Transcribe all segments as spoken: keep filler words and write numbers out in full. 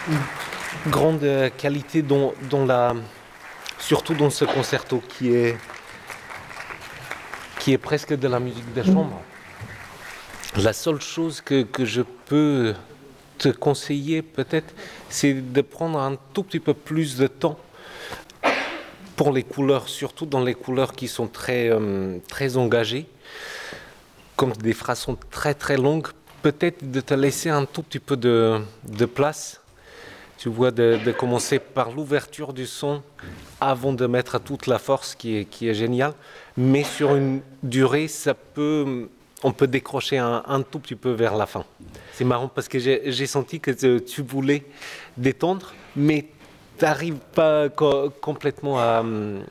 une grande qualité dans, dans la, surtout dans ce concerto qui est, qui est presque de la musique de chambre. La seule chose que, que je peux te conseiller peut-être, c'est de prendre un tout petit peu plus de temps pour les couleurs, surtout dans les couleurs qui sont très, euh, très engagées, comme des phrases sont très très longues, peut-être de te laisser un tout petit peu de, de place. Tu vois, de, de commencer par l'ouverture du son avant de mettre toute la force qui est, qui est géniale. Mais sur une durée, ça peut, on peut décrocher un, un tout petit peu vers la fin. C'est marrant parce que j'ai, j'ai senti que tu voulais détendre, mais tu n'arrives pas co- complètement à,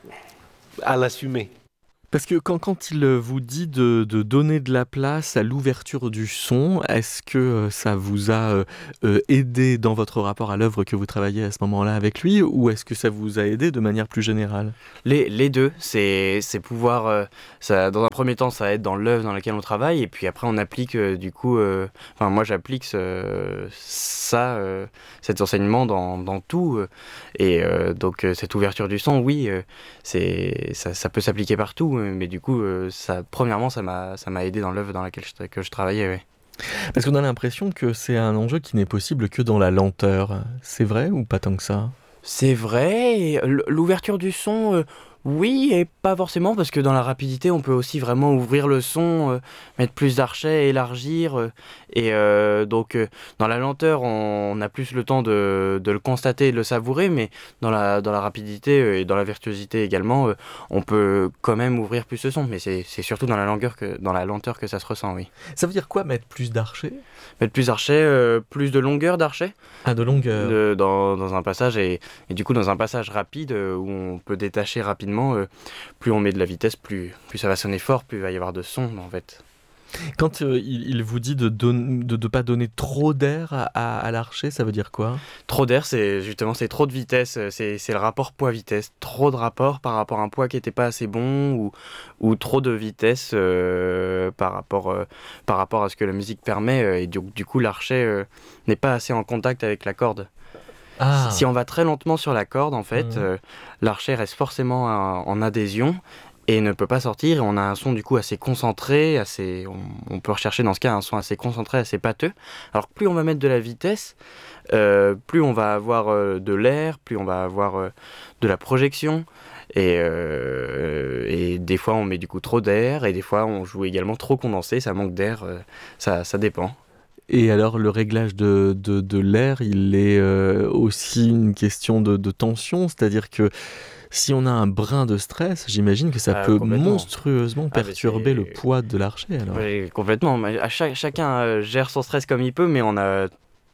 à l'assumer. Parce que quand, quand il vous dit de, de donner de la place à l'ouverture du son, est-ce que euh, ça vous a euh, euh, aidé dans votre rapport à l'œuvre que vous travaillez à ce moment-là avec lui, ou est-ce que ça vous a aidé de manière plus générale ? Les, les deux, c'est, c'est pouvoir, euh, ça, dans un premier temps, ça aide dans l'œuvre dans laquelle on travaille, et puis après on applique euh, du coup, euh, enfin moi j'applique ce, ça, euh, cet enseignement dans, dans tout, euh, et euh, donc euh, cette ouverture du son, oui, euh, c'est, ça, ça peut s'appliquer partout, euh, mais du coup, euh, ça, premièrement, ça m'a, ça m'a aidé dans l'œuvre dans laquelle je, que je travaillais, ouais. Parce qu'on a l'impression que c'est un enjeu qui n'est possible que dans la lenteur. C'est vrai ou pas tant que ça ? C'est vrai, et l- l'ouverture du son, euh, oui et pas forcément, parce que dans la rapidité, on peut aussi vraiment ouvrir le son, euh, mettre plus d'archets, élargir, euh, et euh, donc euh, dans la lenteur, on, on a plus le temps de, de le constater et de le savourer, mais dans la, dans la rapidité euh, et dans la virtuosité également, euh, on peut quand même ouvrir plus le son, mais c'est, c'est surtout dans la longueur que, dans la lenteur que ça se ressent, oui. Ça veut dire quoi, mettre plus d'archets ? Mettre plus d'archets, euh, plus de longueur d'archets Ah, de longueur. de, dans, dans un passage, et, et du coup dans un passage rapide euh, où on peut détacher rapidement, euh, plus on met de la vitesse, plus, plus ça va sonner fort, plus il va y avoir de son en fait. Quand euh, il, il vous dit de ne de, de pas donner trop d'air à, à, à l'archer, ça veut dire quoi ? Trop d'air, c'est justement c'est trop de vitesse, euh, c'est, c'est le rapport poids-vitesse. Trop de rapport par rapport à un poids qui n'était pas assez bon, ou, ou trop de vitesse euh, par, rapport, euh, par rapport à ce que la musique permet, euh, et du, du coup l'archet euh, n'est pas assez en contact avec la corde. Ah. Si on va très lentement sur la corde, en fait, Mmh. euh, l'archet reste forcément en, en adhésion et ne peut pas sortir. Et on a un son du coup assez concentré, assez, on, on peut rechercher dans ce cas un son assez concentré, assez pâteux. Alors plus on va mettre de la vitesse, euh, plus on va avoir euh, de l'air, plus on va avoir euh, de la projection. Et, euh, et des fois on met du coup trop d'air, et des fois on joue également trop condensé, ça manque d'air, euh, ça, ça dépend. Et alors, le réglage de, de, de l'air, il est euh, aussi une question de, de tension, c'est-à-dire que si on a un brin de stress, j'imagine que ça Ah, peut complètement. monstrueusement Ah, mais perturber c'est- le poids de l'archer, alors. Oui, complètement. Mais à chaque, chacun euh, gère son stress comme il peut, mais on a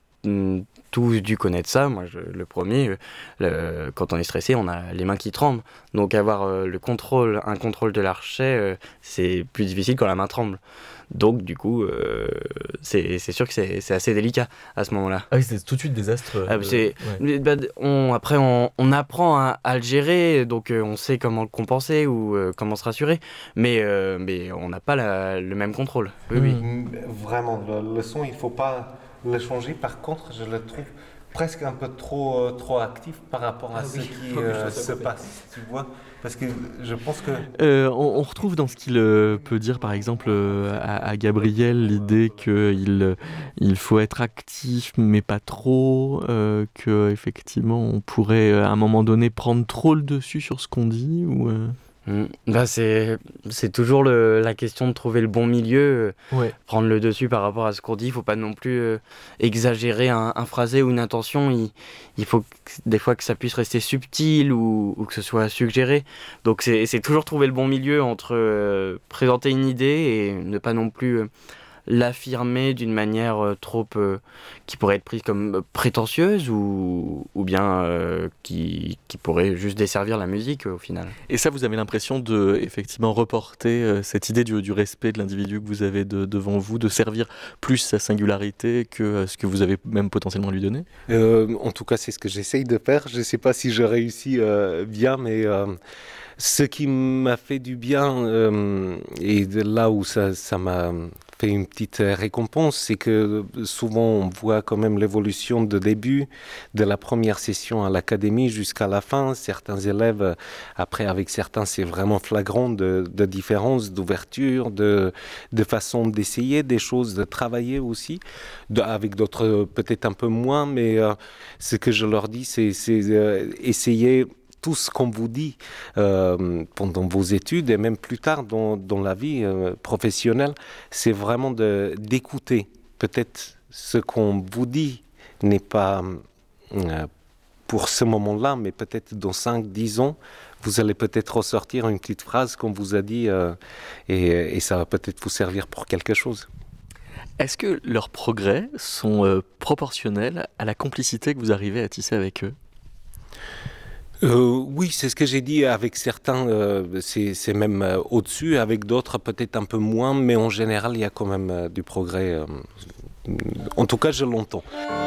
mm, tous dû connaître ça. Moi, je- le premier, euh, le- quand on est stressé, on a les mains qui tremblent. Donc avoir euh, le contrôle, un contrôle de l'archet, euh, c'est plus difficile quand la main tremble. Donc du coup, euh, c'est, c'est sûr que c'est, c'est assez délicat à ce moment-là. Ah oui, c'est tout de suite désastreux. Ah, de- c'est, ouais. mais, bah, on, après, on, on apprend à, à le gérer, donc euh, on sait comment le compenser ou euh, comment se rassurer, mais, euh, mais on n'a pas la- le même contrôle. Oui, oui. Mm. Vraiment, le, le son, il ne faut pas le changer. Par contre, je le trouve presque un peu trop, euh, trop actif par rapport à Ah ce oui, qui faut que je euh, fasse à se côté. passe, tu vois. Parce que je pense que... Euh, on, on retrouve dans ce qu'il euh, peut dire, par exemple, euh, à, à Gabriel, l'idée qu'il euh, il faut être actif, mais pas trop, euh, que effectivement on pourrait euh, à un moment donné prendre trop le dessus sur ce qu'on dit, ou euh... Mm. Bah, c'est, c'est toujours le, la question de trouver le bon milieu, euh, Ouais. prendre le dessus par rapport à ce qu'on dit. Il ne faut pas non plus euh, exagérer un, un phrasé ou une intention. Il, il faut que, des fois que ça puisse rester subtil, ou, ou que ce soit suggéré. Donc c'est, c'est toujours trouver le bon milieu entre euh, présenter une idée et ne pas non plus euh, l'affirmer d'une manière euh, trop euh, qui pourrait être prise comme euh, prétentieuse, ou, ou bien euh, qui, qui pourrait juste desservir la musique euh, au final. Et ça, vous avez l'impression de effectivement reporter euh, cette idée du, du respect de l'individu que vous avez de, devant vous, de servir plus sa singularité que euh, ce que vous avez même potentiellement lui donné. Euh, en tout cas, c'est ce que j'essaye de faire. Je ne sais pas si je réussis euh, bien, mais euh, ce qui m'a fait du bien, euh, et de là où ça, ça m'a fait une petite récompense, c'est que souvent on voit quand même l'évolution de début de la première session à l'académie jusqu'à la fin. Certains élèves, après avec certains c'est vraiment flagrant de, de différence, d'ouverture, de, de façon d'essayer des choses, de travailler aussi, de, avec d'autres peut-être un peu moins, mais euh, ce que je leur dis c'est, c'est euh, essayer tout ce qu'on vous dit euh, pendant vos études et même plus tard dans, dans la vie euh, professionnelle, c'est vraiment de, d'écouter. Peut-être ce qu'on vous dit n'est pas euh, pour ce moment-là, mais peut-être dans cinq dix ans, vous allez peut-être ressortir une petite phrase qu'on vous a dit euh, et, et ça va peut-être vous servir pour quelque chose. Est-ce que leurs progrès sont euh, proportionnels à la complicité que vous arrivez à tisser avec eux ? Euh, oui, c'est ce que j'ai dit. Avec certains, euh, c'est, c'est même euh, au-dessus. Avec d'autres, peut-être un peu moins. Mais en général, il y a quand même euh, du progrès. Euh, en tout cas, je l'entends.